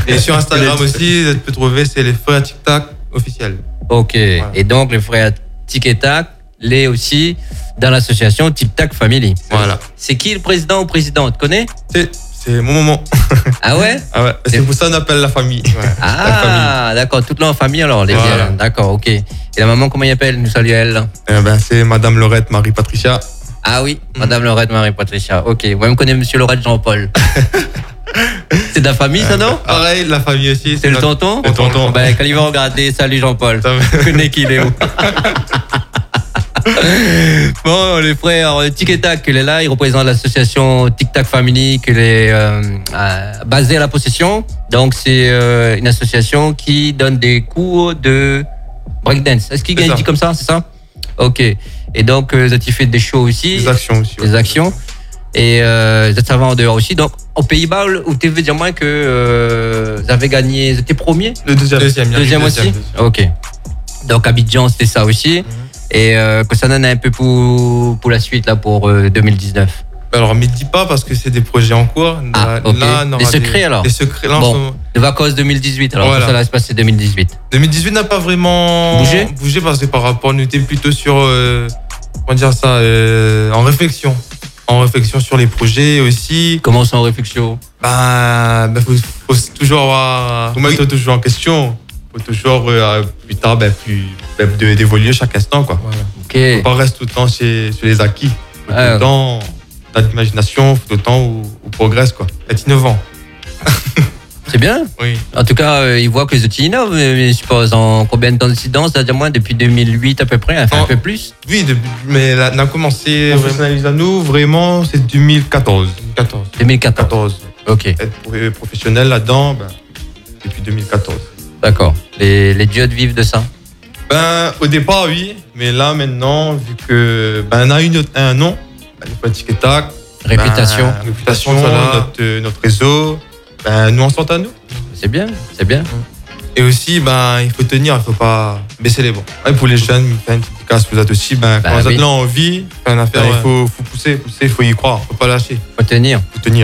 Et sur Instagram aussi, tu peux trouver, c'est les frères Tic Tac officiels. Ok. Voilà. Et donc, les frères Tic et Tac, les aussi dans l'association Tic Tac Family. Voilà. C'est qui le président ou présidente? Tu connais? C'est mon moment. Ah ouais? Ah ouais. C'est pour ça qu'on appelle la famille. Ouais. Ah, d'accord. Toute là en famille alors, les voilà. D'accord, ok. Et la maman, comment il appelle? Nous salue elle. C'est Madame Laurette Marie-Patricia. Ah oui, Madame Laurette Marie-Patricia. Ok. Moi, je connais Monsieur Laurette Jean-Paul. C'est de la famille, ça, non? Pareil, la famille aussi. C'est le tonton? Le tonton. Ben, quand il va regarder, salut Jean-Paul. Je connais qui il est où. Bon, les frères Tic et Tac, il est là, il représente l'association Tic Tac Family, qui est basée à la Possession. Donc, c'est une association qui donne des cours de breakdance. Est-ce qu'il dit comme ça, c'est ça? Ok. Et donc, vous avez fait des shows aussi. Des actions aussi. Des actions. Et vous êtes savant en dehors aussi. Donc, aux Pays-Bas, où tu veux dire moins que vous avez gagné, vous étiez premier? Le deuxième aussi. Ok. Donc, Abidjan, c'était ça aussi. Et que ça donne un peu pour la suite, là, pour 2019. Alors, mais dis pas parce que c'est des projets en cours. Ah, okay. Là, des secrets alors? Des secrets. Là, bon, les vacances 2018. Alors, voilà. Ça va se passer 2018. 2018 n'a pas vraiment bougé parce que par rapport, on était plutôt sur, comment dire ça, en réflexion. En réflexion sur les projets aussi. Comment ça en réflexion? Faut toujours avoir. Faut mettre toujours en question. Faut toujours plus tard d'évoluer chaque instant, quoi. Voilà. Okay. Faut pas rester tout le temps sur les acquis. Faut tout le temps dans l'imagination, faut tout le temps où progresse, quoi. Être innovant. C'est bien. Oui. En tout cas, ils voient que les outils innovent, je suppose. En combien de temps d'incidence? C'est-à-dire moins depuis 2008 à peu près, enfin, un peu plus. Oui, mais on a commencé à professionnaliser à nous, vraiment, c'est 2014. 2014. Ok. Être professionnel là-dedans, depuis 2014. D'accord. Les dieux vivent de ça? Au départ, oui. Mais là, maintenant, vu que on a eu un nom, les Tic et Tac. Réputation. Réputation, notre réseau. Nous, on s'entend à nous. C'est bien, c'est bien. Et aussi, il faut tenir, il faut pas baisser les bras. Et pour les jeunes, une petite casse, vous êtes aussi, quand vous êtes là en vie, il faut pousser, il faut y croire, il faut pas lâcher. Faut tenir.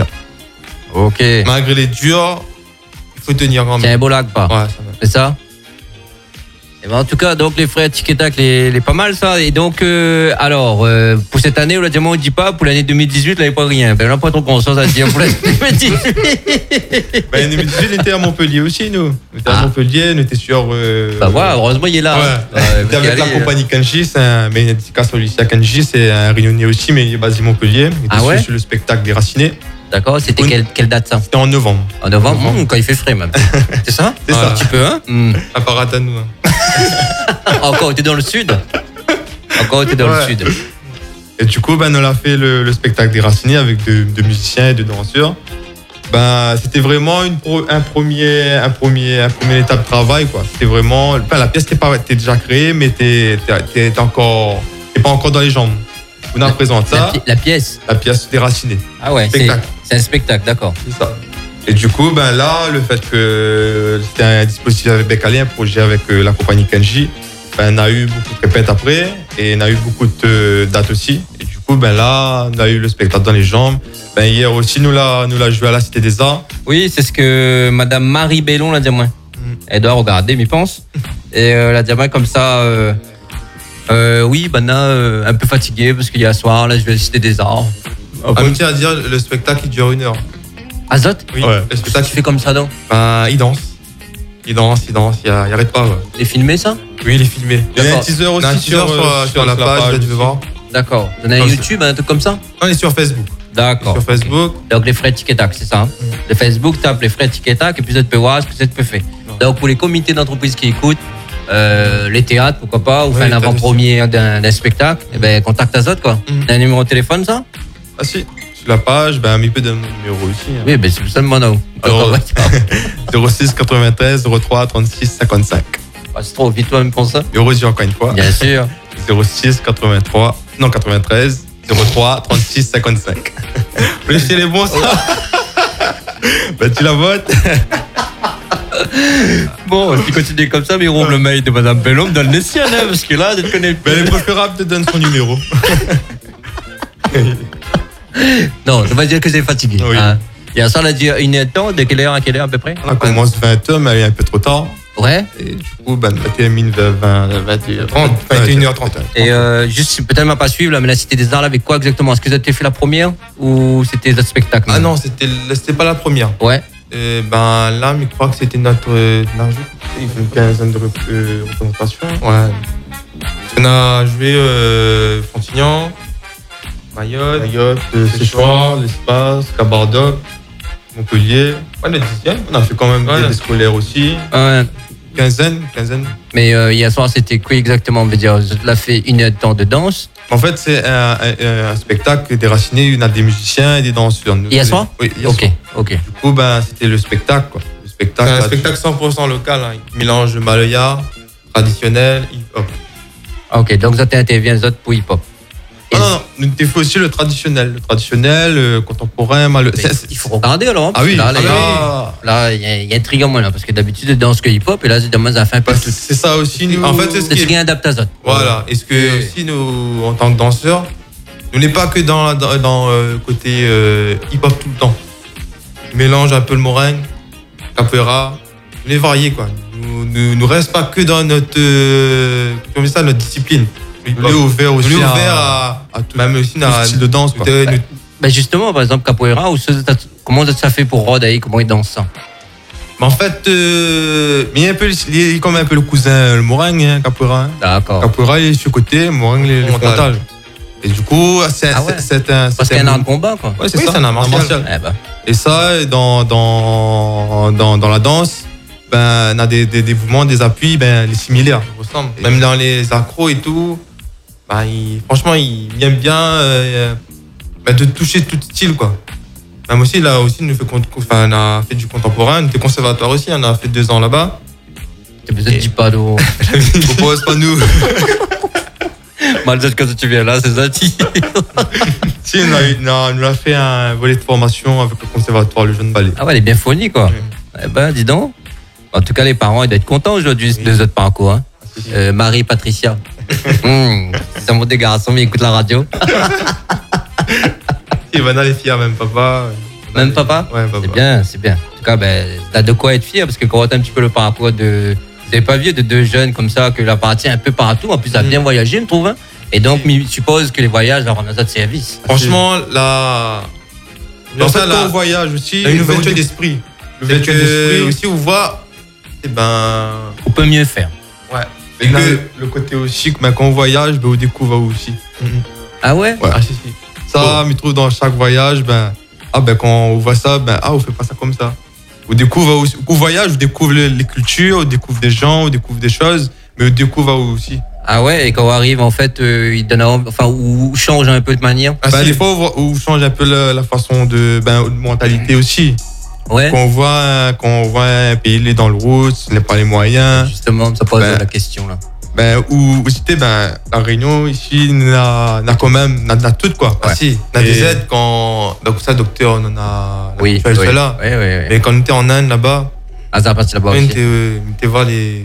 Ok. Malgré les durs, il faut tenir quand même. C'est un beau lac, pas? Ouais, c'est ça. Et en tout cas, donc les frères Tic et Tac, les pas mal ça. Et donc, alors, pour cette année, on ne dit pas, pour l'année 2018, là, il n'y a pas rien. On n'a pas trop conscience à dire pour l'année 2018. L'année 2018, on était à Montpellier aussi, nous. On était à Montpellier, on était sur. Voilà, heureusement, il est là. Ouais. On était avec la compagnie Kenji, c'est un dédicace à Kenji, c'est un Réunionnais aussi, mais il est basé à Montpellier. Il était sur le spectacle Déraciné. D'accord, c'était quelle date ça? C'était en novembre. En novembre, quand il fait frais même. C'est ça? C'est ça. Un petit peu, hein? À part à nous. Encore, t'es dans le sud? Le sud. Et du coup, on a fait le spectacle Déraciné avec deux musiciens et deux danseurs. C'était vraiment une première étape de travail, quoi. C'était vraiment, la pièce t'es déjà créée, mais t'es pas encore dans les jambes. On a présenté ça. La pièce Déracinée. Ah ouais, c'est un spectacle, d'accord. C'est ça. Et du coup, là, le fait que c'était un dispositif avec Becalé, un projet avec la compagnie Kenji, on a eu beaucoup de répètes après et on a eu beaucoup de dates aussi. Et du coup, là, on a eu le spectacle dans les jambes. Hier aussi, nous l'a joué à la Cité des Arts. Oui, c'est ce que Madame Marie Bellon l'a dit moi. Elle doit regarder, mais pense. Et elle a dit moi comme ça. Oui, un peu fatigué parce qu'il y a soir, là, je vais à la Cité des Arts. Comme tu as à dire, le spectacle, il dure 1 heure. Azot? Oui. Ouais. Le spectacle, tu fais comme ça, donc? Il danse, il arrête pas. Ouais. Il est filmé, ça? Oui, il est filmé. Il y a un teaser aussi sur la page, tu veux voir. D'accord. Vous avez un YouTube, un truc comme ça? On est sur Facebook. D'accord. Sur Facebook. Donc, les frères Tic et Tac, c'est ça? Le Facebook, tape les frères Tic et Tac et puis vous pouvez voir ce que vous avez fait. Donc, pour les comités d'entreprise qui écoutent, les théâtres, pourquoi pas, ou faire un avant-première d'un spectacle, contacte Azot, quoi. T'as un numéro de téléphone, ça? Ah si, sur la page, un peu de numéro aussi. Oui, c'est le seul mono. 06 93 03 36 55. C'est trop vite, toi, même pour ça? Euro encore une fois. Bien sûr. 06 93 03 36 55. Mais c'est les bons, ça. Tu la votes. Bon, si tu continues comme ça, mais on roule le mail de Madame Bellon dans le sien, hein, parce que là, je te connais plus. Elle est préférable de donner son numéro. Non, ça va dire que c'est fatigué. Oui. Hein. Et ça, on a dit une heure de temps, de quelle heure à quelle heure à peu près? On commence 20h, mais elle est un peu trop tard. Ouais. Et du coup, on termine vers 21h30. Et juste, peut-être m'a pas suivre, là, mais la Cité des Arts, là, avec quoi exactement? Est-ce que vous avez fait la première ou c'était notre spectacle? Ah non, c'était pas la première. Ouais. Là, mais je crois que c'était notre. Il fait une quinzaine de représentations. Ouais. On a joué Frontignan, Mayotte, Séchoir, l'Espace, Cabardoc, Montpellier. Ouais, le 10e. On a fait quand même des scolaires aussi. Ouais. Quinzaine. Mais hier soir, c'était quoi exactement? On veut dire, vous avez fait une heure de temps de danse. En fait, c'est un spectacle déraciné. On a des musiciens et des danseurs. Hier soir? Oui, hier soir. Ok. Du coup, c'était le spectacle, quoi. C'est un spectacle 100% local. Hein. Il mélange maloya, traditionnel, hip-hop. Ok, donc ça t'intervient les autres pour hip-hop. Non, nous t'es fait aussi le traditionnel, contemporain, il faut regarder alors. Hein, ah oui, là, il y a intrigue en moi là, parce que d'habitude je danse que hip-hop et là, demain ça fait un peu tout. C'est ça aussi. Nous, en fait, c'est ce qui est adapté à ça. Voilà. Est-ce que aussi nous, en tant que danseurs, nous n'est pas que dans côté hip-hop tout le temps. On mélange un peu le moringue, capoeira, on est varié quoi. Nous reste pas que dans notre discipline. On est ouvert aussi à tout, même aussi dans style de danse. Justement, par exemple, capoeira, comment ça fait pour Rod, comment il danse ça? En fait, il est comme un peu le cousin, le moringue, hein, capoeira. Hein. D'accord. Capoeira, il est sur le côté, moringue, les frontales. Et du coup, c'est un... Parce qu'il y a un art de combat, quoi. Ouais, c'est un art martial. Et ça, dans la danse, on a des mouvements, des appuis, les similaires. Même dans les accros et tout, franchement, il aime bien de toucher tout style, quoi. Même aussi, là aussi, on a fait du contemporain, on était conservatoire aussi, on a fait 2 ans là-bas. T'as besoin de 10 pados. Propose pas nous. Malgré quand tu viens là, c'est ça, Si, on a fait un volet de formation avec le conservatoire, le jeune ballet. Ah ouais, elle est bien fournie, quoi. Dis donc. En tout cas, les parents, ils doivent être contents aujourd'hui de votre parcours. Hein. Marie, Patricia. C'est mon des garçons, mais ils écoutent la radio. Et Vanna est fière, même papa. Même papa? Ouais, papa. C'est bien. En tout cas, t'as de quoi être fier, parce que quand on voit un petit peu le parcours de... Vous n'avez pas vu de 2 jeunes comme ça, que la partie un peu partout. En plus, ça a bien voyagé, je trouve. Hein. Et donc, je suppose que les voyages leur rendent de service. Franchement, là... En fait, quand on voyage aussi, une ouverture d'esprit. L'ouverture d'esprit aussi, on voit... On peut mieux faire. Ouais. Et le côté aussi, quand on voyage, on découvre aussi. Ah ouais? Ouais. Si. Ça, je trouve dans chaque voyage, quand on voit ça, on fait pas ça comme ça. On découvre aussi, au voyage, on découvre les cultures, on découvre des gens, on découvre des choses, mais on découvre aussi. Ah ouais, et quand on arrive, en fait, il donne, ou change un peu de manière. Des fois, on change un peu la façon de mentalité aussi. Ouais. Quand on voit un pays, il est dans le route, il n'a pas les moyens. Justement, ça pose la question là. Ou c'était la Réunion ici, on a quand même, on a tout quoi. Ouais. Si, on a des aides quand, donc ça, docteur, on a. Oui. Là. Oui. Mais quand on était en Inde là-bas. Ah, ça parti là-bas. On était voir les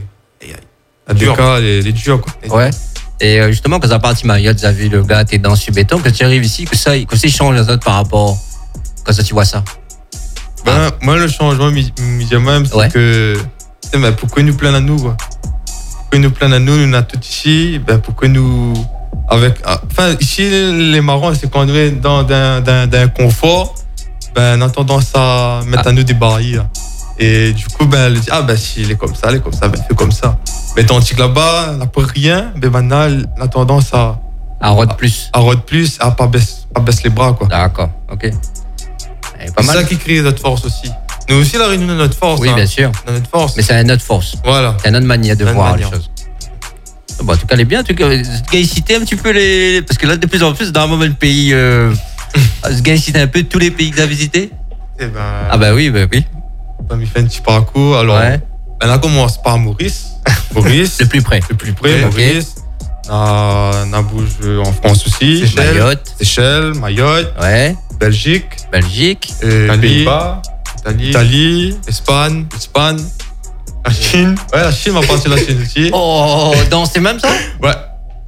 durs quoi. Ouais. Et justement, quand ça parti Mayotte, vous avez vu le gars, t'es dans ce béton, quand tu arrives ici, que ça change les autres par rapport. Quand ça, tu vois ça. Moi, le changement, même, c'est que. Pourquoi nous plaindre à nous, quoi? Pourquoi nous plaindre à nous? On a tout ici. Pourquoi nous. Ici, les marrons, c'est qu'on est dans un confort. On a tendance à mettre à nous des barrières. Et du coup, elle dit, si il est comme ça, fait comme ça. Mais tandis que là-bas, on n'a pas rien. Maintenant, on a tendance à. À rôde plus. À pas baisser les bras, quoi. D'accord, ok. C'est ça qui crée notre force aussi. Nous aussi, la Réunion, notre force. Oui, bien sûr. Notre force. Mais c'est une autre force. Voilà. C'est une autre manière de voir les choses. En tout cas, elle est bien. En tout cas, citer un petit peu les. Parce que là, de plus en plus, dans le pays. Citer un peu tous les pays que tu as visités. Oui. On fait un petit parcours. Alors, on commence par Maurice. Le plus près. Maurice. On a bougé en France aussi. Seychelles, Mayotte. Ouais. Belgique. Pays-Bas. Italie. Espagne. La Chine. Ouais, la Chine, on va partir de la Chine aussi. Oh, dans c'est même ça? Ouais.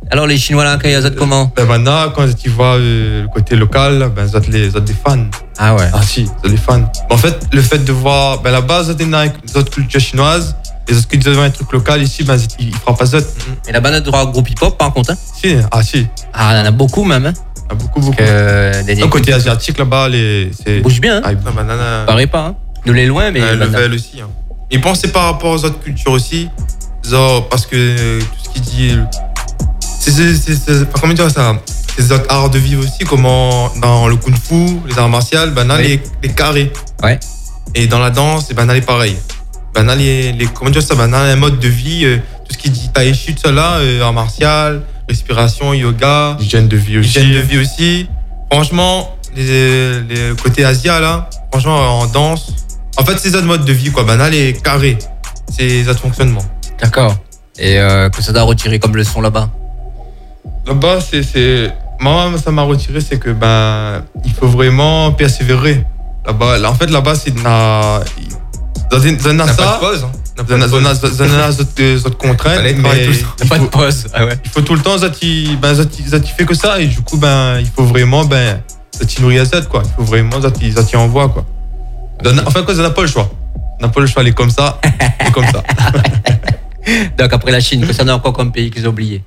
Alors, les Chinois, là, quand ils autres comment? Ben maintenant, quand tu vois le côté local, ben ils ont des fans. Ah ouais. Ah si, ils ont des fans. Mais en fait, le fait de voir, ben là-bas, ils ont des autres cultures chinoises, les autres cultures, un truc local ici, ben ils ne frappent pas ça. Et là-bas, notre droit au groupe hip-hop, par contre, hein? Si, si. Ah, il y en a beaucoup même, hein? Il y a beaucoup. Donc, côté asiatique, là-bas, c'est. Bouge bien, hein? Ah, banana. Paraît pas, hein? Nous les loin, mais. Level aussi. Hein. Et pensez par rapport aux autres cultures aussi, genre, parce que tout ce qui dit. Comment dire ça? Les autres arts de vivre aussi, comme dans le kung-fu, les arts martiaux, ben là, les carrés. Ouais. Et dans la danse, ben là, les pareils. Ben là, comment dire ça? Ben là, un mode de vie, tout ce qui dit tai chi, tout ça là, art martial, respiration, yoga. Hygiène de vie aussi. Franchement, les côtés Asia, là, franchement, en danse. En fait, c'est ça de mode de vie, quoi. Ben là, les carrés. C'est ça de fonctionnement. D'accord. Et que ça doit retirer comme leçon là-bas? Là-bas, moi, ça m'a retiré, c'est que ben il faut vraiment persévérer. Là-bas, en fait, là-bas, c'est ça. Pas de pause. D'autres contraintes, mais pas de pause. Ah ouais. Il faut tout le temps, ça tu fais que ça, et du coup, ben il faut vraiment, ça t'y nourrit à ça, quoi. Il faut vraiment, ça t'y envoie, quoi. En fait, ça n'a pas le choix. On n'a pas le choix, elle est comme ça, et comme ça. Donc, après la Chine, que ça n'a encore comme pays qu'ils ont oublié?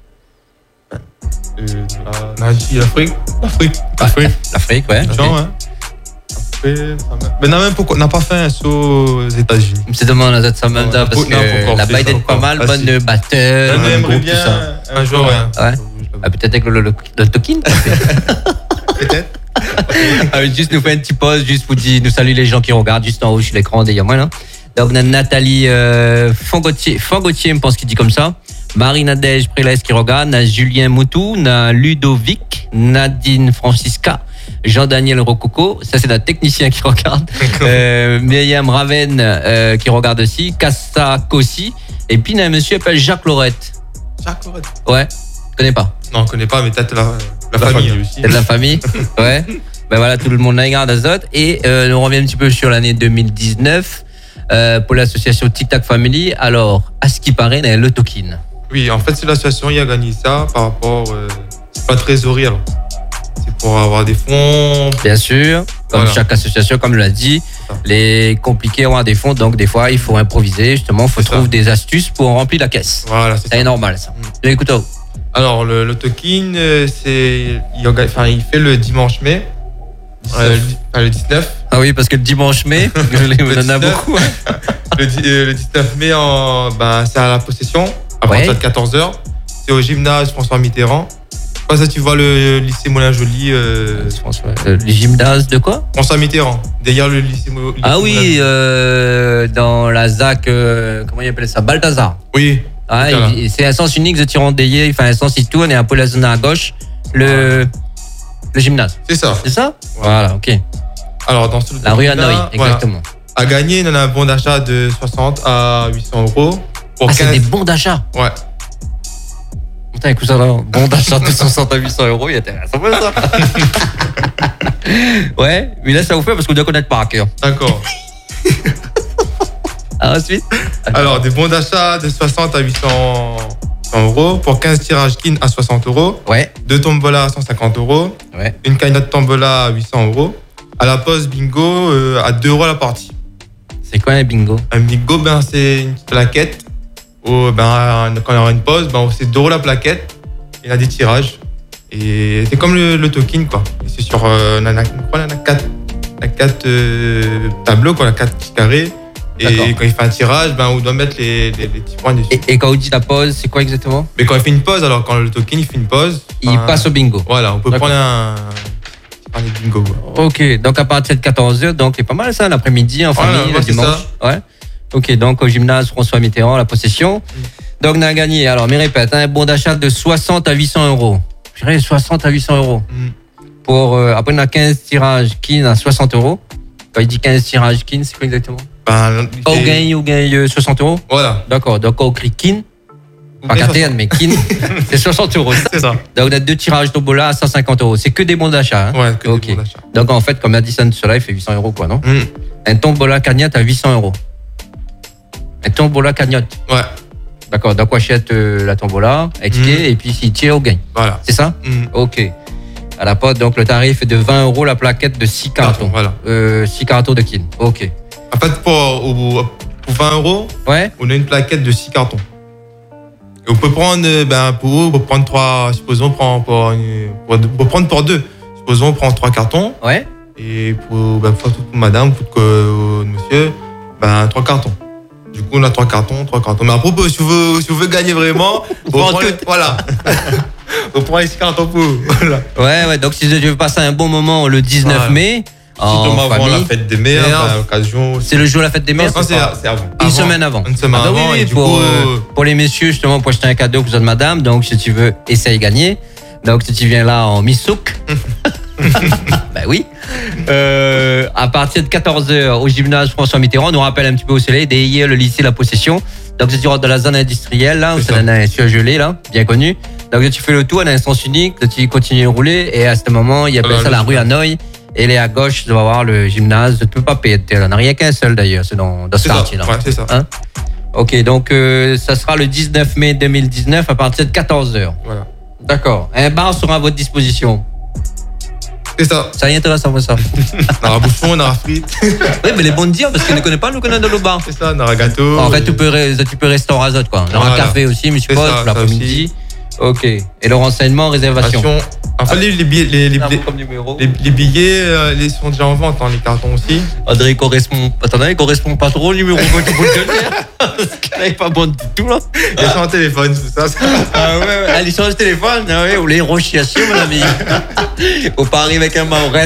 L'Afrique, ouais. Genre, hein. Mais on n'a pas fait un saut aux États-Unis. Je me demande à ça même parce que la Biden est pas mal, bonne de batteur. On aimerait bien un jour, ouais. Peut-être avec le token. Peut-être. Juste nous faire un petit pause, juste pour dire, nous saluer les gens qui regardent juste en haut sur l'écran derrière moi là. Donc on a Nathalie Fangotier, je pense qu'il dit comme ça. Marie-Nadège Prélès qui regarde, on a Julien Moutou, on a Ludovic, Nadine Francisca, Jean-Daniel Rococo, ça c'est notre technicien qui regarde. Myriam Raven qui regarde aussi, Cassa Kossi, et puis il y a un monsieur qui s'appelle Jacques Lorette. Jacques Lorette? Ouais, tu connais pas? Non, on connaît pas, mais peut-être la famille aussi. C'est de la famille, ouais. Ben voilà, tout le monde la regarde Azot. Et on revient un petit peu sur l'année 2019 pour l'association Tic Tac Family. Alors, à ce qui paraît, il y a le token. Oui, en fait, c'est l'association qui a gagné ça par rapport. C'est pas trésorerie, alors. C'est pour avoir des fonds. Bien sûr, comme voilà. Chaque association, comme l'a dit, les compliqués avoir des fonds. Donc, des fois, il faut improviser. Justement, il faut trouver des astuces pour remplir la caisse. Voilà, c'est normal, ça. Écoute. Alors, le token, il fait le dimanche mai. Le 19. Ah oui, parce que le dimanche mai, il en a beaucoup. Hein. Le 19 mai, c'est à la possession, à partir de 14h. C'est au gymnase François Mitterrand. Ça, tu vois le lycée Moulin-Joly. Le gymnase de quoi? François Mitterrand, derrière le lycée Moulin-Joly. Ah oui, dans la ZAC, comment il appelle ça? Balthazar. Oui. Ah, c'est un sens unique de Tirandélier, il fait un sens, il tourne et un peu la zone à gauche. Le gymnase. C'est ça. C'est ça? Voilà, ok. Alors, dans la rue Hanoï, exactement. À gagner, on a un bon d'achat de 60 à 800 euros. C'est des bons d'achat? Ouais. Putain, écoute ça là, bon d'achat de 60 à 800 euros, il y a intéressant ça. Ouais, mais là ça vous fait parce qu'on doit connaître par cœur. D'accord. Ensuite? Alors, des bons d'achat de 60 à 800 euros pour 15 tirages kin à 60 euros. Ouais. 2 tombolas à 150 euros. Ouais. Une cagnotte tombola à 800 euros. À la pause bingo à 2 euros la partie. C'est quoi un bingo? Un bingo, c'est une petite plaquette. Quand il y aura une pause, c'est 2 euros la plaquette. Il y a des tirages. Et c'est comme le token, quoi. Et c'est sur. On a 4 tableaux, quoi, 4 petits carrés. Et quand il fait un tirage, on doit mettre les petits points dessus. Et quand on dit la pause, c'est quoi exactement? Mais quand il fait une pause, alors quand le token il fait une pause, il passe au bingo. Voilà, on peut prendre un bingo. Quoi. Ok, donc à partir de 14h, donc c'est pas mal ça, l'après-midi en famille, le dimanche. Ouais. Ok, donc au gymnase François Mitterrand, la possession. Donc on a gagné, alors mais répète, un bon d'achat de 60 à 800 euros. Je dirais 60 à 800 euros. Pour, après on a 15 tirages kin à 60 euros. Quand il dit 15 tirages kin, c'est quoi exactement? On gagne 60 euros. Voilà. D'accord, donc au cri kin, pas KTN, mais kin, c'est 60 euros. C'est ça. Donc on a 2 tirages tombola à 150 euros. C'est que des bons d'achat. Hein? Ouais, que des bons d'achat. Donc en fait, comme a dit San cela, il fait 800 euros, quoi, non? Un tombola cagnotte à 800 euros. Un tombola cagnotte. Ouais. D'accord, donc on achète la tombola, et puis s'il tire, on gagne. Voilà. C'est ça? Ok. À la pote, donc le tarif est de 20 € la plaquette de 6 cartons. Voilà. 6 cartons de kin. Ok. En fait, pour 20 €, Ouais. on a une plaquette de 6 cartons. Et on peut prendre, on peut prendre 3, supposons, on peut prendre pour 2. Supposons, on prend 3 cartons. Ouais. Et pour toute madame, pour monsieur, 3 cartons. Du coup, on a 3 cartons. Mais à propos, si vous voulez gagner vraiment, voilà. On prend les 6 cartons pour vous. Voilà. Ouais, donc si tu veux passer un bon moment le 19 mai, en avant famille, la fête des mères, l'occasion. c'est le jour de la fête des mères? Non, c'est avant. Une semaine avant. Une semaine avant. Oui, et pour les messieurs, justement, pour acheter un cadeau que vous avez de madame, donc si tu veux, essaye de gagner. Donc si tu viens là en mi-souk, ben oui. À partir de 14h au gymnase François Mitterrand, on nous rappelle un petit peu au soleil, derrière le lycée La Possession. Donc c'est dans la zone industrielle, là, où c'est un surgelé, là, bien connu. Donc tu fais le tour, on a un sens unique, tu continues de rouler, et à ce moment, il y a ça la rue Hanoï. Et là à gauche, tu vas voir le gymnase. Tu ne peux pas payer. On n'a rien qu'un seul d'ailleurs, c'est dans ce quartier-là. Ouais, c'est ça. Hein? Ok, donc ça sera le 19 mai 2019 à partir de 14h. Voilà. D'accord. Un bar sera à votre disposition. C'est ça. Ça y est, intéressant, ça. On aura bouchon, on aura frites. Oui, mais les bons dire, parce qu'ils ne connaissent pas, nous connaissons dans le bar. C'est ça, on aura gâteau. En fait, tu peux rester en rasote, quoi. On aura un café aussi, mais je suppose, pour l'après-midi. Ok. Et le renseignement, réservation. En fait, les billets, les billets sont déjà en vente, les cartons aussi. André correspond pas trop au numéro que tu peux te donner. Parce qu'elle n'est pas bonne du tout, là. Il est sur un téléphone, tout ça. Ah ouais, elle est sur le téléphone. Ah ouais, ou les rochiations, mon ami. Faut pas arriver avec un maorin.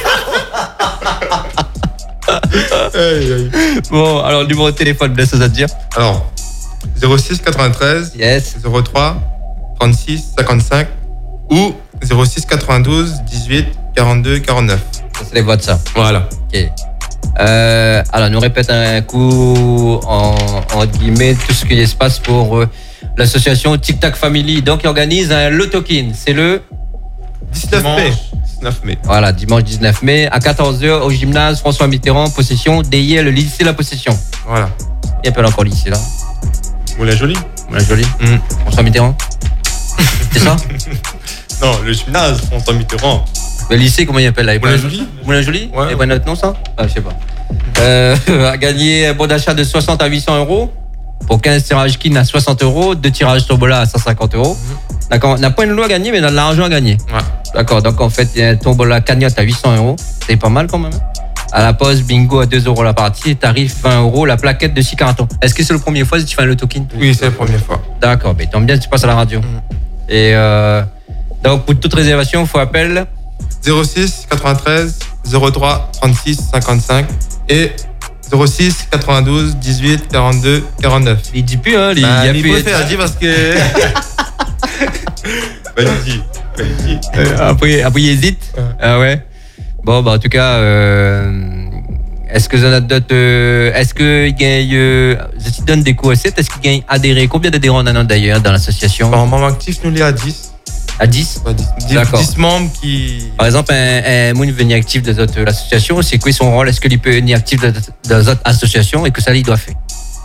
Bon, alors, le numéro de téléphone, laisse ça te dire. Alors, 06 93 03 36 55 ou 06 92 18 42 49. Ça, c'est les votes, ça. Voilà. Ok. Alors, nous répète un coup en guillemets tout ce qui se passe pour l'association Tic Tac Family. Donc, il organise un lotokin. C'est le 19 mai. Voilà, dimanche 19 mai à 14h au gymnase François Mitterrand, Possession, derrière le lycée La Possession. Voilà. Il appelle encore lycée là. Moulin-Joli. François Mitterrand. C'est ça? Non, le gymnase François Mitterrand. Le lycée, comment il appelle là? Moulin-Joli. Ouais. Et pas notre nom, ça? Ah, je sais pas. A gagné un bon d'achat de 60 à 800 €. Pour 15 tirages kin à 60 €, 2 tirages tombola à 150 €. D'accord. On n'a pas une loi à gagner, mais on a de l'argent à gagner. Ouais. D'accord. Donc, en fait, il y a un tombola cagnotte à 800 €. C'est pas mal quand même. À la pause, bingo à 2 € la partie. Tarif 20 €, la plaquette de 6 cartons. Est-ce que c'est la première fois que tu fais un lotokin? Oui, c'est la première fois. D'accord. Mais tant bien, tu passes à la radio. Et donc, pour toute réservation, il faut appeler 06 93 03 36 55 et 06 92 18 42 49. Il dit plus, hein. Il dit parce que. Vas-y. Après, il hésite. Ouais. Ah ouais. Bon, bah, en tout cas, est-ce que vous en avez d'autres, est-ce qu'il gagne, je te donne des cours à 7, est-ce qu'il gagne adhéré? Combien d'adhérents on en a d'ailleurs dans l'association? En membre actif, nous, il est à 10. À 10? Ouais, 10 membres qui. Par exemple, un monde venir actif de l'association, c'est quoi son rôle? Est-ce qu'il peut venir actif dans notre association et que ça, il doit faire?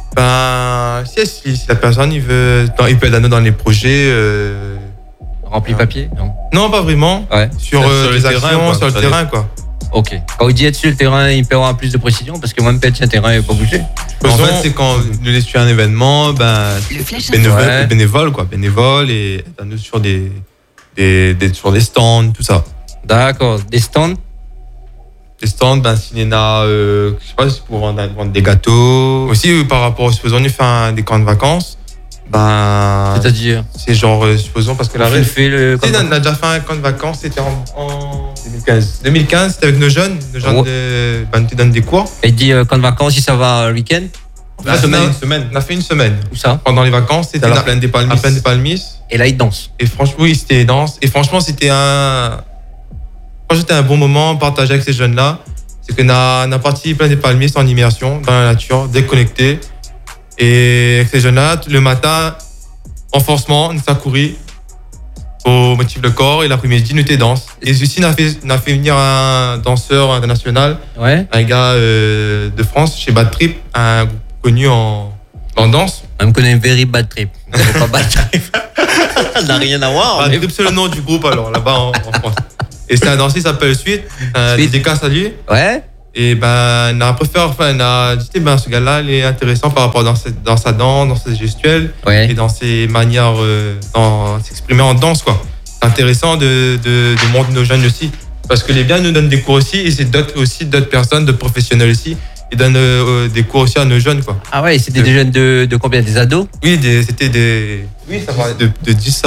Si la personne, il peut être dans les projets. Remplir papier? Non, pas vraiment. Ouais. Sur les actions, sur le terrain, quoi. Ok. Quand il dit être sur le terrain, il peut avoir plus de précision parce que moi, peut-être sur le terrain, il ne pas bouger. En fait, c'est quand nous laissons sur un événement, bénévole, quoi. Bénévole et nous sur sur des stands, tout ça. D'accord. Des stands? Les stands, s'il y en a, je sais pas, c'est pour vendre des gâteaux. Aussi, par rapport, supposons, on fait des camps de vacances. C'est-à-dire? C'est genre, supposons, parce que la on a déjà fait un camp de vacances, c'était en 2015. 2015, c'était avec nos jeunes tu donnes des cours. Et dit camp de vacances, si ça va le week-end? Une semaine. On a fait une semaine. Où ça? Pendant les vacances, c'était à la plaine des Palmis. Et là, ils dansent. Et franchement, oui, c'était danse. Et franchement, c'était un bon moment partagé avec ces jeunes-là. C'est qu'on a parti plaine des Palmis en immersion dans la nature, déconnecté. Et avec ces jeunes-là, le matin, renforcement, nous a couru au motif le corps et l'après-midi, nous était danse. Et aussi, on a fait venir un danseur international, ouais. Un gars de France, chez Bad Trip, un groupe connu en danse. On me connaît une very bad trip. C'est pas bad trip. Ça n'a rien à voir. Bad Trip, c'est le nom du groupe alors, là-bas en France. Et c'est un danseur qui s'appelle Suite, un Suite. dédicace à lui. Ouais. Et on a préféré, on a dit, ce gars-là, il est intéressant par rapport dans sa danse, dans ses gestuels Ouais. et dans ses manières dans s'exprimer en danse, quoi. C'est intéressant de montrer nos jeunes aussi. Parce que les biens nous donnent des cours aussi, et c'est d'autres personnes, de professionnels aussi. Ils donnent des cours aussi à nos jeunes, quoi. Ah ouais, c'était des jeunes de combien? Des ados? Oui, c'était des. Oui, ça parlait de 10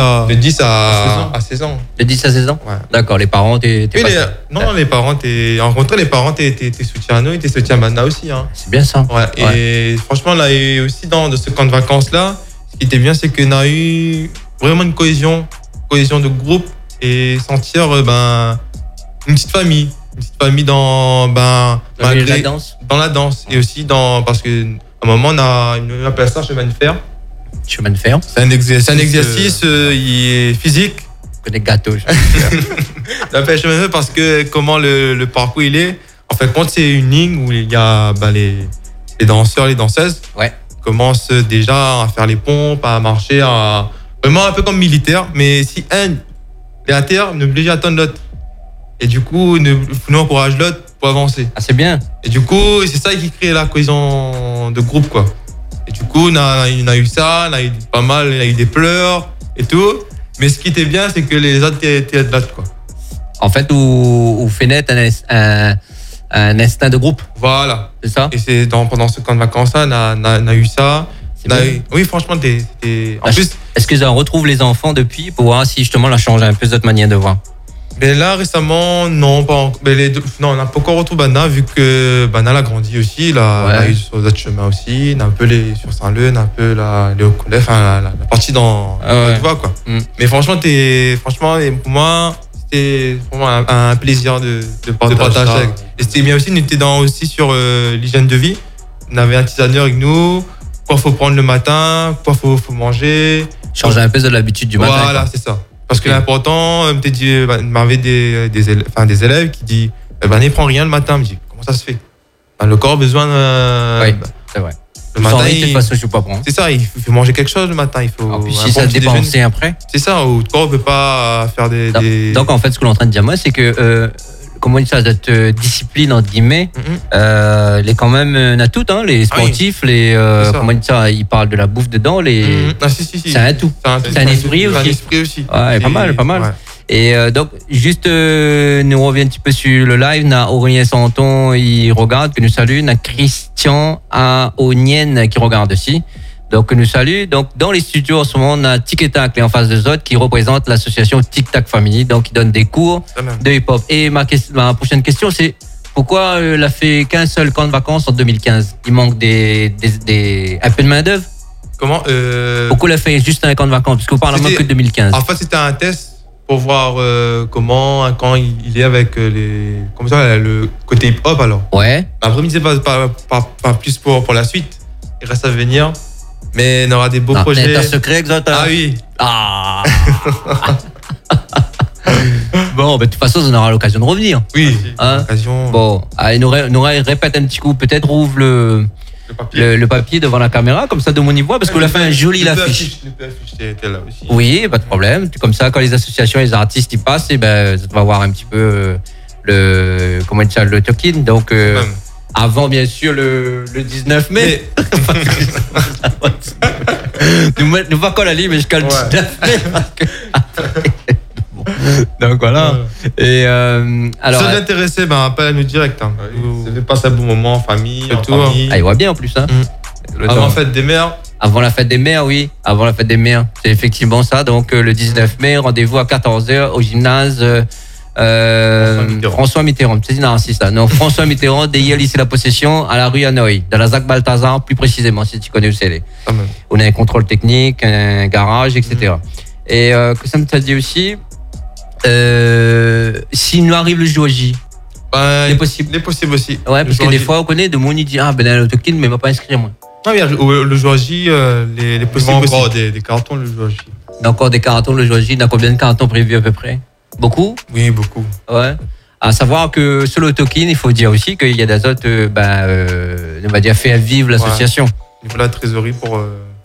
à 16 ans. De 10 à 16 ans? Ouais. D'accord, les parents, t'es Oui, pas... non, les parents, en rencontrant les parents, t'es soutien à nous, t'es soutien à Mana aussi. Hein. C'est bien ça. Ouais. Et franchement, là, et aussi dans ce camp de vacances-là, ce qui était bien, c'est qu'on a eu vraiment une cohésion de groupe et sentir une petite famille dans la danse. Dans la danse et aussi parce que à un moment on appelle ça chemin de fer. Chemin de fer. C'est un exercice il est physique. Que des gâteaux. On appelle chemin de fer parce que comment le parcours il est. En fait, quand c'est une ligne où il y a les danseurs, les danseuses. Ouais. Commencent déjà à faire les pompes, à marcher, vraiment un peu comme militaire. Mais si un est à terre, on est obligé d'attendre l'autre. Et du coup, nous encourage l'autre pour avancer. Ah, c'est bien. Et du coup, c'est ça qui crée la cohésion de groupe, quoi. Et du coup, on a eu ça, on a eu pas mal, on a eu des pleurs et tout. Mais ce qui était bien, c'est que les autres étaient là, quoi. En fait, vous faites naître un instinct de groupe. Voilà. C'est ça? Et c'est pendant ce camp de vacances-là, on a eu ça. Oui, franchement, en plus. Est-ce que ça retrouve les enfants depuis pour voir si justement ça change un peu notre manière de voir? Mais là, récemment, non, pas encore. Non, on n'a pas encore retrouvé Bana, vu que Bana a grandi aussi. Il a eu sur d'autres chemins aussi. On a un peu sur Saint-Leu, on a un peu les Hauts-Collèges, la partie dans la voie, quoi. Mais franchement, pour moi, c'était vraiment un plaisir de partager avec. Et c'était bien aussi, on était aussi sur l'hygiène de vie. On avait un tisaneur avec nous. Quoi faut prendre le matin, quoi faut manger. Changer un peu de l'habitude du matin. Voilà, c'est ça. Parce que l'important, il m'avait des élèves qui disent ne prends rien le matin. Je me dis comment ça se fait? Le corps a besoin oui, c'est vrai. Le matin, de toute façon, je ne peux pas prendre. C'est ça, il faut manger quelque chose le matin. Il faut. En plus, si ça dépenser après. C'est ça, le corps ne peut pas faire des. Donc, en fait, ce que l'on est en train de dire, moi, c'est que. Comment dire ça, cette discipline entre guillemets, les quand même, on a toutes, hein, les sportifs, comment dire ça, ils parlent de la bouffe dedans, c'est un tout, c'est un esprit aussi. Ouais, pas mal. Ouais. Et donc juste nous revient un petit peu sur le live, on a Aurélien Santon, il regarde, que nous salue, on a Christian Aonienne qui regarde aussi. Donc, nous salue. Donc, dans les studios, en ce moment, on a Tic et Tac, en face de Zod, qui représente l'association Tic Tac Family. Donc, il donne des cours de hip-hop. Et ma prochaine question, c'est pourquoi elle a fait qu'un seul camp de vacances en 2015? Il manque un peu de main-d'œuvre? Comment Pourquoi elle a fait juste un camp de vacances? Parce qu'on parle moins que de 2015. En fait, c'était un test pour voir comment, quand il est avec le côté hip-hop, alors. Ouais. Après, il ne pas plus pour la suite. Il reste à venir. Mais on aura des beaux projets. C'est un secret, Xota. Ah oui. Ah. Bon, de toute façon, on aura l'occasion de revenir. Oui, l'occasion. Bon, nous répète un petit coup, peut-être ouvre le papier devant la caméra, comme ça de mon niveau, parce qu'on a fait un joli affiche. Était là aussi. Oui, pas de problème. Comme ça, quand les associations et les artistes y passent, et ça va voir un petit peu le token. Donc, avant, bien sûr, le 19 mai. nous va coller la ligne, mais jusqu'à le 19 mai. Donc voilà. Et alors. Si vous êtes intéressé, appelle à nous direct. Hein. Vous avez passé un bon moment en famille. Ah, il voit bien en plus. Hein. Avant la fête des mères. Avant la fête des mères, oui. Avant la fête des mères. C'est effectivement ça. Donc le 19 mai, rendez-vous à 14h au gymnase. François Mitterrand, c'est ça. Non, François Mitterrand, DIL lycée La Possession, à la rue Hanoï, dans la ZAC Balthazar, plus précisément, si tu connais où c'est. On a un contrôle technique, un garage, etc. Et que ça me t'a dit aussi, s'il nous arrive le jour J, c'est possible. C'est possible aussi. Ouais, parce que des fois, on connaît de monde, il dit, l'autokin, mais il ne va pas inscrire, moi. Non, mais le jour J, les possibles aussi. Encore des cartons le jour J. Encore des cartons le jour J, il y a combien de cartons prévus à peu près? Beaucoup? Oui, beaucoup. Ouais. À savoir que sur l'autokin, il faut dire aussi qu'il y a des autres, on va dire, fait vivre l'association. Il faut la trésorerie pour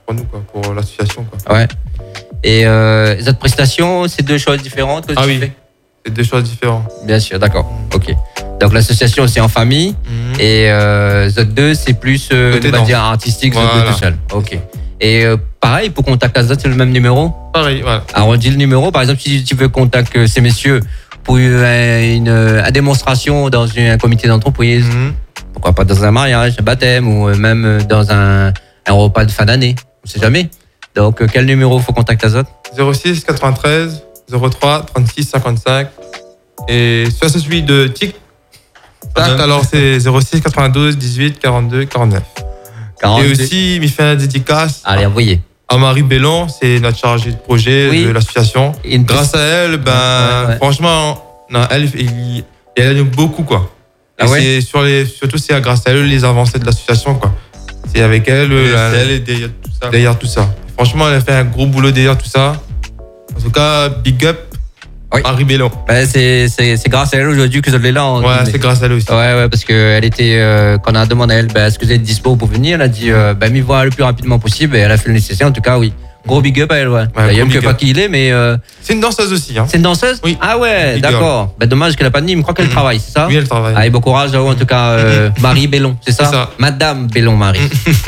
pour nous, quoi, pour l'association, quoi. Ouais. Et les autres prestations, c'est 2 choses différentes que tu fais? C'est 2 choses différentes. Bien sûr, d'accord. Ok. Donc l'association, c'est en famille. Et les autres 2, c'est plus, on va dire, artistique, les autres 2 tout seul. Ok. Et pareil, pour contacter les autres, c'est le même numéro? Pareil, voilà. Alors on dit le numéro, par exemple, si tu veux contacter ces messieurs pour une démonstration dans un comité d'entreprise, pourquoi pas dans un mariage, un baptême ou même dans un repas de fin d'année, on ne sait jamais. Donc quel numéro faut contacter les autres? 06 93 03 36 55 et ça c'est celui de TIC. Alors c'est 06 92 18 42 49. Et aussi, il fait une dédicace. Allez, envoyez. À Marie Bellon, c'est notre chargée de projet de l'association. Grâce à elle, franchement, non, elle aide beaucoup, quoi. Ah ouais? Surtout, c'est grâce à elle les avancées de l'association, quoi. C'est avec elle, elle est derrière tout ça. Franchement, elle a fait un gros boulot derrière tout ça. En tout cas, big up. Marie Bellon. Ouais, c'est grâce à elle aujourd'hui que vous êtes là. Ouais, c'est grâce à elle aussi. Ouais, parce qu'elle était, quand on a demandé à elle, est-ce que vous êtes dispo pour venir, elle a dit, m'y voir le plus rapidement possible, et elle a fait le nécessaire, en tout cas, oui. Gros big up à elle, ouais. D'ailleurs, je ne sais pas qui il est, mais. C'est une danseuse aussi, hein. C'est une danseuse? Oui. Ah ouais, d'accord. Dommage qu'elle n'a pas de nid, mais je crois qu'elle travaille, c'est ça? Oui, elle travaille. Allez, bon courage, en tout cas, Marie Bellon, c'est ça? C'est ça. Madame Bellon, Marie.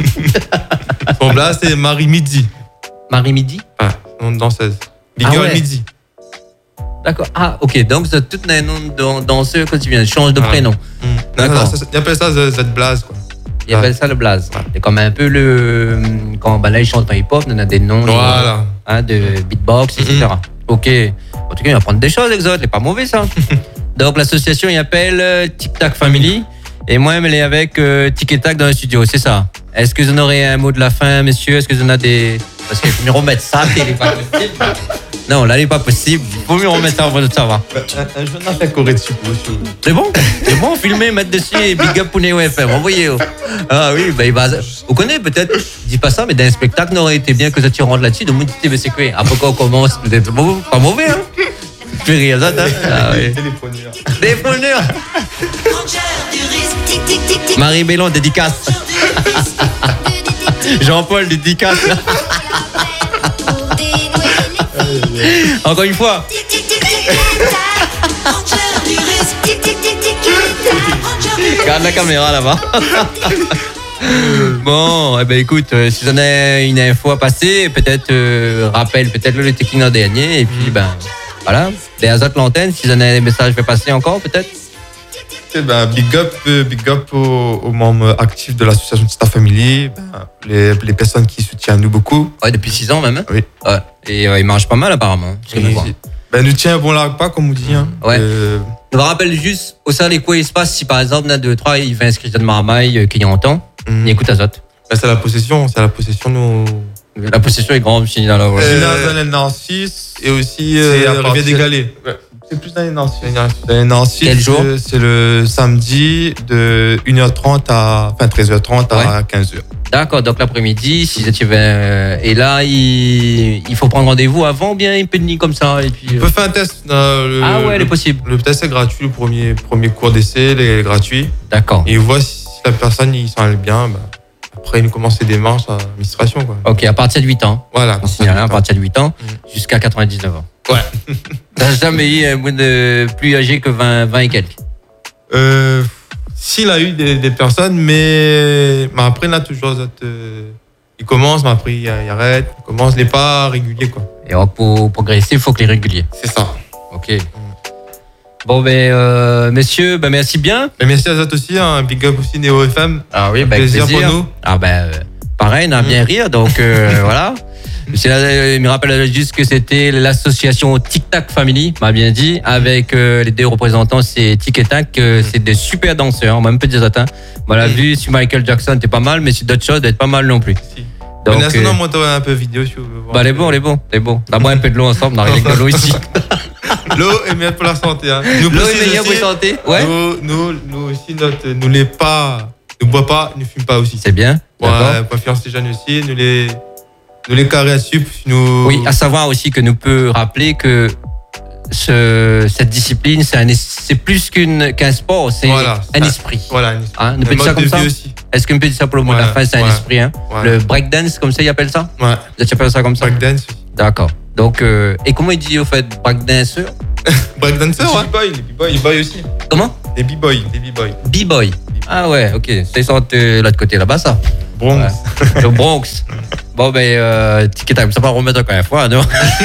Bon, là, c'est Marie Midi. Marie Midi? Ah, nom de danseuse. Big girl Midi. D'accord. Ah, ok. Donc, vous êtes toutes les noms de danseurs quand tu viens. Change de prénom. D'accord. Ils appellent ça The Blaze, quoi. Ils appellent ça le blaze. C'est comme un peu le. Quand là, ils chantent en hip-hop, on a des noms de beatbox, etc. Ok. En tout cas, il va apprendre des choses, les autres. C'est pas mauvais, ça. Donc, l'association, il appelle Tic Tac Family. Et moi-même, elle est avec Tic et Tac dans le studio, c'est ça. Est-ce que vous en aurez un mot de la fin, messieurs? Est-ce que vous en avez des. Parce qu'il faut me remettre ça, il n'est pas possible. Non, là, il n'est pas possible. Il faut mieux remettre ça avant de savoir. Un jeune a fait correct dessus. C'est bon, filmer, mettre dessus et big up pour Neo FM. Envoyez. Ah oui, il va. Vous connaissez peut-être, je dis pas ça, mais dans un spectacle, n'aurait été bien que ça tu rentres là-dessus. Donc, vous dites, c'est quoi? Après, quand on commence, peut-être pas mauvais, hein? Plus rire, ça, ah oui. Téléphoneur. Marie Bellon, dédicace. Jean-Paul, dédicace. Encore une fois. Regarde la caméra là-bas. Bon, eh ben écoute, si vous en avez une info à passer, peut-être rappelle peut-être le technique dernier et puis voilà. Les autres l'antenne, si vous en avez des messages à passer encore peut-être. Big up aux membres actifs de l'association Tic Tac Family, les personnes qui soutiennent nous beaucoup. Ouais, depuis 6 ans même. Hein. Oui. Ouais. Et ils marchent pas mal apparemment. Nous tient bon là pas comme on dit. Hein. Ouais. Je me rappelle juste au sein de quoi il se passe si par exemple, on a 2, 3, il va inscrire dans Marmaille qui y entend, il écoute à Zot. C'est la possession, nous. La possession est grande, je dans la voie. C'est dans les Nancy et aussi Rivière des Galets. C'est plus dans les Nancy. Dans les Nancy, quel jour? C'est le samedi de 1h30 à 13h30 à 15h. D'accord, donc l'après-midi, si tu veux, et là, il faut prendre rendez-vous avant ou bien il peut venir comme ça et puis, On peut faire un test. il est possible. Le test est gratuit, le premier cours d'essai est gratuit. D'accord. Et il voit si la personne il s'en bien. Après, il commence ses démarches à l'administration. Quoi. Ok, à partir de 8 ans. Voilà. On signale à partir de 8 ans jusqu'à 99 ans. Ouais. T'as jamais eu un monde plus âgé que 20 et quelques? S'il a eu des personnes, mais après, là, toujours, il commence, mais après, il arrête. Il commence, il n'est pas régulier, quoi. Et pour progresser, il faut que les réguliers. C'est ça. Ok. Bon, messieurs, merci bien. Merci à Zot aussi, un big up aussi, Neo FM. Ah oui, plaisir pour nous. Ah pareil, on a bien rire, donc voilà. Il me rappelle juste que c'était l'association Tic Tac Family, m'a bien dit, avec les 2 représentants, c'est Tic et Tac, c'est des super danseurs, on m'a même pas dit ça. On l'a vu sur Michael Jackson, c'était pas mal, mais sur d'autres choses, d'être pas mal non plus. Si. Donc, on a monté un peu vidéo si vous voulez voir. Les bons. On a boit un peu de l'eau ensemble, on a rien que de l'eau ici. L'eau est meilleure pour la santé. Hein. L'eau est meilleure pour la santé. Ouais. Nous aussi, nous ne boit pas, ne fume pas aussi. C'est bien. Ouais, confiance les jeunes aussi, nous les carrés à sup. Oui, à savoir aussi que nous peut rappeler que cette discipline, c'est plus qu'un sport, c'est un esprit. Voilà, un esprit. Hein, on peut dire ça comme ça. Est-ce qu'on peut dire ça pour le mot de la fin, c'est un esprit, hein? Le breakdance, comme ça, ils appellent ça? Ouais. Tu appelles ça comme ça? Breakdance. D'accord. Donc, et comment il dit au fait breakdancer? Breakdancer, ouais. Les b-boys aussi. Comment? Les b-boys. B-boy. Ah ouais, ok. C'est ça de l'autre côté là-bas, ça. Bronx. Ouais. Le Bronx. Bon, ben, Tic-Tac, ça va remettre encore une fois, non?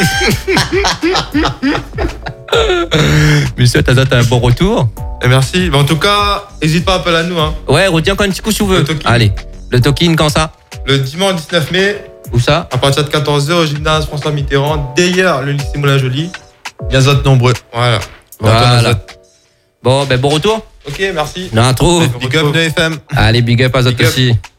Monsieur, t'as un bon retour. Et merci. En tout cas, n'hésite pas à appeler à nous. Hein. Ouais, retiens encore un petit coup si vous veux. Allez, le token, quand ça? Le dimanche 19 mai. Où ça? À partir de 14h au gymnase François Mitterrand, derrière le lycée Moulin-Joly. Bienzot nombreux. Voilà. Bon, ben bon retour. Ok, merci. Non, trop. Big up de FM. Allez, big up à Zot aussi.